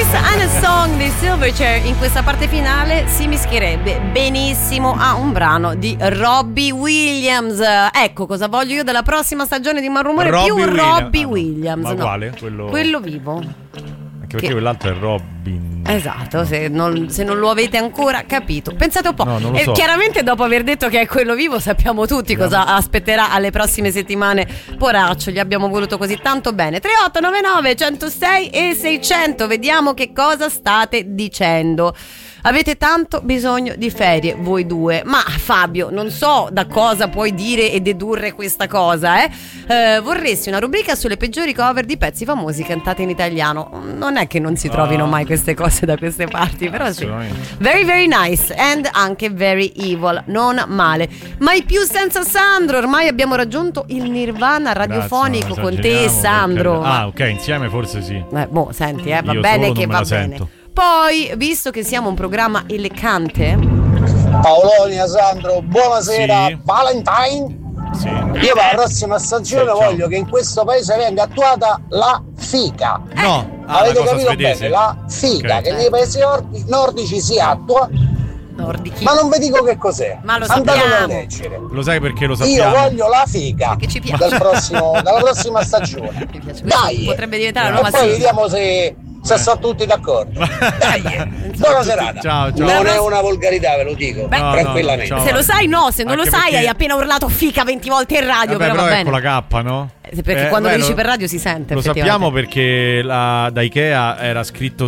Voice and a Song di Silverchair in questa parte finale si mischierebbe benissimo a un brano di Robbie Williams. Ecco cosa voglio io dalla prossima stagione di Malrumore, più Robbie Williams. Ma no, quale? Quello vivo. Anche perché quell'altro è Robin. Esatto, se non lo avete ancora capito, pensate un po'. No, non lo so. Chiaramente dopo aver detto che è quello vivo sappiamo tutti cosa aspetterà alle prossime settimane. Poraccio, gli abbiamo voluto così tanto bene. 3899 106 e 600, vediamo che cosa state dicendo. Avete tanto bisogno di ferie voi due, ma Fabio, non so da cosa puoi dire e dedurre questa cosa, vorresti una rubrica sulle peggiori cover di pezzi famosi cantati in italiano. Non è che non si trovino mai queste cose da queste parti, però sì. Very very nice and anche very evil, non male. Mai più senza Sandro, ormai abbiamo raggiunto il nirvana radiofonico con te e Sandro. Ah, ok, insieme forse sì. Senti, va bene che va bene. Poi, visto che siamo un programma elegante, Paolonia, Sandro, buonasera. Sì. Valentine. Sì. Io per la prossima stagione voglio che in questo paese venga attuata la fica. No, avete capito svedese. bene? La fica, Okay. che nei paesi nordici si attua. nordici. Ma non vi dico che cos'è. Ma lo Andatelo a sappiamo. leggere. Lo sai perché lo Io sappiamo? voglio la fica Perché ci piace. dalla prossima stagione. Mi piace. Dai. Potrebbe diventare una E nuova poi sigla. vediamo se sono tutti d'accordo. Dai. Buona serata. Ciao. Non è una volgarità, ve lo dico. Beh, tranquillamente. no, ciao. Se lo sai, no, se non Anche lo sai, perché- hai appena urlato fica 20 volte in radio, Vabbè, però va è bene. con la K, no? Perché quando lo dici lo- per radio si sente. Lo effettivamente. sappiamo perché da Ikea era scritto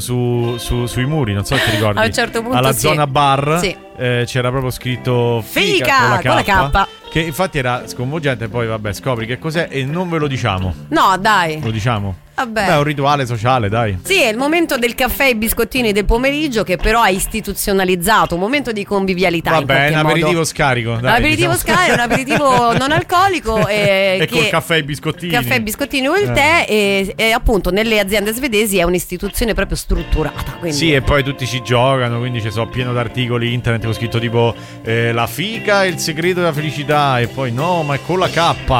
sui muri, non so se ti ricordi. A un certo punto alla sì. zona bar Sì. c'era proprio scritto Fica, con la K. Che infatti era sconvolgente. Poi vabbè, scopri che cos'è e non ve lo diciamo. No, dai. Lo diciamo. Vabbè. Beh, è un rituale sociale, dai. Sì, è il momento del caffè e biscottini del pomeriggio che però è istituzionalizzato, un momento di convivialità. Vabbè, in qualche è un modo. aperitivo scarico. Dai, Un aperitivo diciamo. un aperitivo non alcolico E col caffè e biscottini. Caffè e biscottini o il tè e appunto nelle aziende svedesi è un'istituzione proprio strutturata. Quindi... Sì, e poi tutti ci giocano, quindi ci sono pieno d'articoli internet con scritto tipo la fica è il segreto della felicità e poi no, ma è con la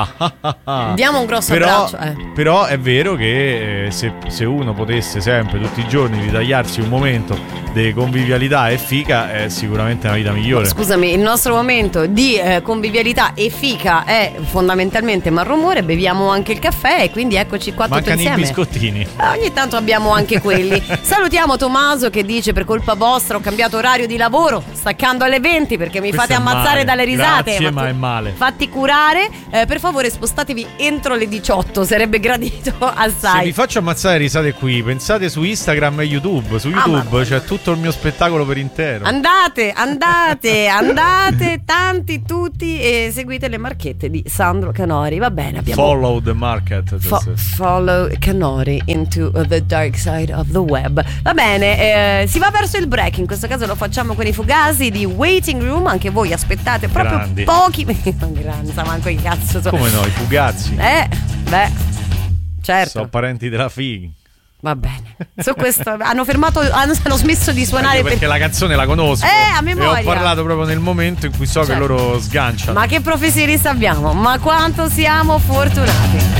K. Diamo un grosso abbraccio. Però è vero che se uno potesse sempre, tutti i giorni, ritagliarsi un momento di convivialità e fica è sicuramente una vita migliore. Scusami, il nostro momento di convivialità e fica è fondamentalmente Malrumore, beviamo anche il caffè e quindi eccoci qua tutti Mancano insieme. i biscottini. Ogni tanto abbiamo anche quelli. Salutiamo Tommaso che dice: per colpa vostra ho cambiato orario di lavoro, staccando alle 20 perché mi Questo fate è ammazzare male. dalle risate. Grazie, ma è male. Fatti curare, per favore spostatevi entro le 18, sarebbe gradito Se assai. vi faccio ammazzare risate qui, pensate su Instagram e YouTube. Su YouTube c'è tutto il mio spettacolo per intero. Andate, tanti, tutti, e seguite le marchette di Sandro Canori. Va bene, abbiamo Follow the market. follow Canori into the dark side of the web. Va bene, si va verso il break. In questo caso lo facciamo con i Fugazi di Waiting Room. Anche voi aspettate proprio Grandi. pochi. Grandi, manco i cazzo. Come no, i Fugazzi. Certo. Sono parenti della figa. Va bene. Su questo hanno smesso di suonare Perché la canzone la conosco. a memoria. E ho parlato proprio nel momento in cui so che Certo. loro sganciano. Ma che professionista abbiamo? Ma quanto siamo fortunati.